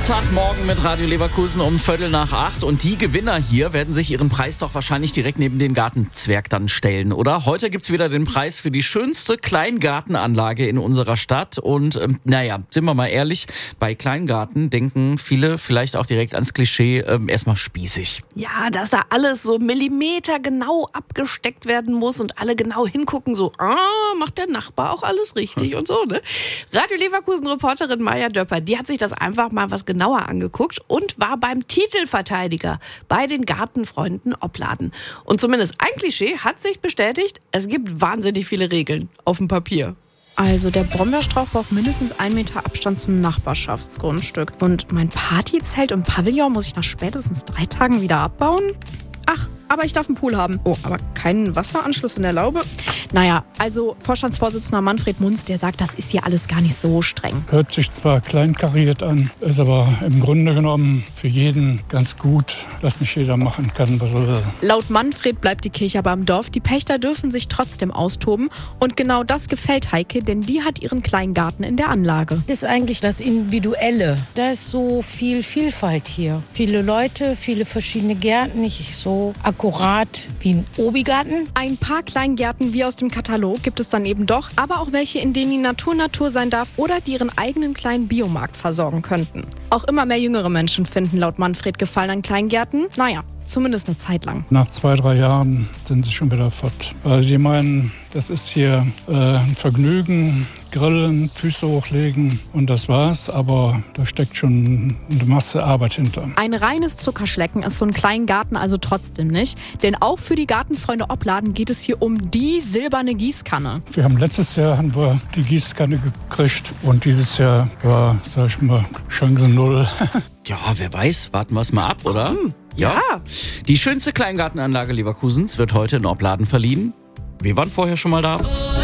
Montagmorgen mit Radio Leverkusen um 7:45. Und die Gewinner hier werden sich ihren Preis doch wahrscheinlich direkt neben den Gartenzwerg dann stellen, oder? Heute gibt's wieder den Preis für die schönste Kleingartenanlage in unserer Stadt. Und sind wir mal ehrlich, bei Kleingarten denken viele vielleicht auch direkt ans Klischee, erstmal spießig. Ja, dass da alles so millimetergenau abgesteckt werden muss und alle genau hingucken, so, macht der Nachbar auch alles richtig und so, ne? Radio Leverkusen-Reporterin Maja Döpper, die hat sich das einfach mal was genauer angeguckt und war beim Titelverteidiger bei den Gartenfreunden Opladen. Und zumindest ein Klischee hat sich bestätigt, es gibt wahnsinnig viele Regeln auf dem Papier. Also der Brombeerstrauch braucht mindestens 1 Meter Abstand zum Nachbarschaftsgrundstück. Und mein Partyzelt und Pavillon muss ich nach spätestens 3 Tagen wieder abbauen? Ach, aber ich darf einen Pool haben. Oh, aber keinen Wasseranschluss in der Laube? Naja, also Vorstandsvorsitzender Manfred Munz, der sagt, das ist hier alles gar nicht so streng. Hört sich zwar kleinkariert an, ist aber im Grunde genommen für jeden ganz gut, dass nicht jeder machen kann, was er will. Laut Manfred bleibt die Kirche aber im Dorf. Die Pächter dürfen sich trotzdem austoben. Und genau das gefällt Heike, denn die hat ihren Kleingarten in der Anlage. Das ist eigentlich das Individuelle. Da ist so viel Vielfalt hier. Viele Leute, viele verschiedene Gärten, nicht so akkurat wie ein Obigarten. Ein paar Kleingärten wie aus dem Katalog gibt es dann eben doch, aber auch welche, in denen die Natur sein darf oder die ihren eigenen kleinen Biomarkt versorgen könnten. Auch immer mehr jüngere Menschen finden laut Manfred Gefallen an Kleingärten. Naja, zumindest eine Zeit lang. Nach 2-3 Jahren sind sie schon wieder fort. Also die meinen, das ist hier ein Vergnügen, grillen, Füße hochlegen und das war's. Aber da steckt schon eine Masse Arbeit hinter. Ein reines Zuckerschlecken ist so ein Kleingarten also trotzdem nicht. Denn auch für die Gartenfreunde Opladen geht es hier um die silberne Gießkanne. Letztes Jahr haben wir die Gießkanne gekriegt und dieses Jahr war, sag ich mal, Chance 0. Ja, wer weiß, warten wir es mal ab, oder? Ja. Die schönste Kleingartenanlage Leverkusens wird heute in Opladen verliehen. Wir waren vorher schon mal da.